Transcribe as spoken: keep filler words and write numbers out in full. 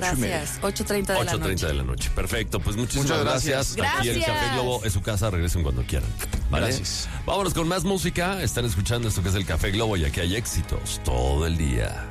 Gracias. ocho treinta de la noche. ocho treinta de la noche. Perfecto, pues muchísimas Muchas gracias. gracias. Aquí el Gracias. Café Globo es su casa, regresen cuando quieran. ¿Vale? Gracias. Vámonos con más música. Están escuchando esto que es el Café Globo y aquí hay éxitos todo el día.